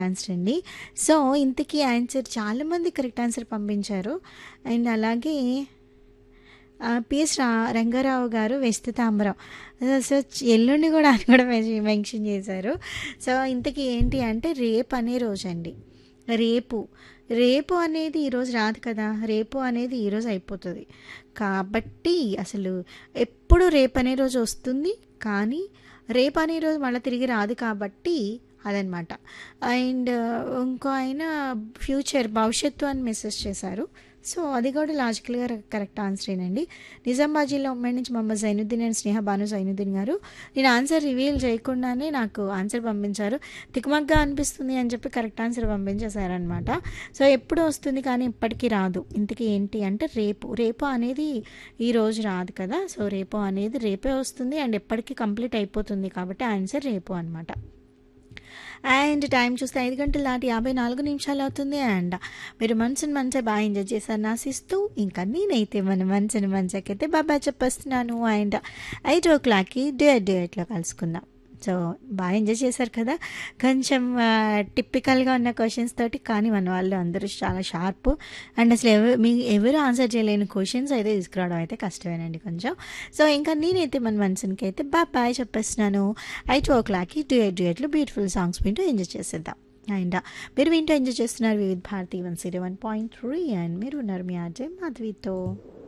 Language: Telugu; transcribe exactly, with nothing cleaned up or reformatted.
ఆన్సర్ అండి. సో, ఇంతకీ ఆన్సర్ చాలామంది కరెక్ట్ ఆన్సర్ పంపించారు. అండ్ అలాగే ఆహ్, పిఎస్ రా రంగారావు గారు వెస్ట్ తాంబరం. ఆహ్, సో, చ్ ఎల్లుండి గూడా అని కూడా మెన్ష మెన్షన్ చేశారు. సో, ఇంతకీ ఏంటి అంటే రేపనే రోజండి. రేపు. రేపు అనేది ఈరోజు రాదు కదా! రేపు అనేది ఈరోజు అయిపోతది. కాబట్టి అసలు ఎప్పుడు రేపనే రోజు వస్తుంది. కానీ రేపనే రోజు మళ్ళా తిరిగి రాదు కాబట్టి అదనమాట. అండ్ ఇంకో ఆయన ఫ్యూచర్ భవిష్యత్తు అని మెసేజ్ చేశారు. సో, అది కూడా లాజికల్‌గా ర కరెక్ట్ ఆన్సరేనండి. నిజామాబాద్ జిల్లా ఉమ్మడి నుంచి మొహమ్మద్ జైనుద్దీన్ అండ్ స్నేహ బాను జైనుద్దీన్ గారు. నేను ఆన్సర్ రివీల్ చేయకుండానే నాకు ఆన్సర్ పంపించారు. తికమకగా అనిపిస్తుంది అని చెప్పి కరెక్ట్ ఆన్సర్ పంపించేశారనమాట. సో, ఎప్పుడు వస్తుంది కానీ ఇప్పటికి రాదు. ఇంతకీ ఏంటి అంటే రేపు. రేపు అనేది ఈరోజు రాదు కదా! సో, రేపు అనేది రేపే వస్తుంది అండ్ ఎప్పటికి కంప్లీట్ అయిపోతుంది. కాబట్టి ఆన్సర్ రేపు అనమాట. అండ్ టైం చూస్తే ఐదు గంటలు దాటి యాభై నాలుగు నిమిషాలు అవుతుంది. అండ్ మీరు మనసుని మంచిగా బాగా ఎంజాయ్ చేశారని ఆశిస్తూ ఇంకా నేనైతే మన మనసుని మంచికైతే బాబా చెప్పేస్తున్నాను. అండ్ ఎయిట్ ఓ క్లాక్కి డ్యూయట్ డ్యూయట్లో కలుసుకుందాం. సో, బాగా ఎంజాయ్ చేశారు కదా! కొంచెం ఆహ్, టిపికల్‌గా ఉన్న క్వెషన్స్ తోటి కానీ మన వాళ్ళు అందరూ చాలా షార్ప్. అండ్ అసలు ఎవ మీ ఎవరు ఆన్సర్ చేయలేని క్వెషన్స్ అయితే తీసుకురావడం అయితే కష్టమేనండి కొంచెం. సో, ఇంకా నేనైతే మన మనసునికి అయితే బాయ్ చెప్పేస్తున్నాను. ఎయిట్ ఓ క్లాక్కి డ్యూయట్ డ్యూయట్లు బ్యూటిఫుల్ సాంగ్స్ వింటూ ఎంజాయ్ చేసేద్దాం. అండ్ మీరు వింటూ ఎంజాయ్ చేస్తున్నారు వివిధ Bharati one zero one point three and మీరు ఉన్నారు మీ ఆర్జే మాధవితో.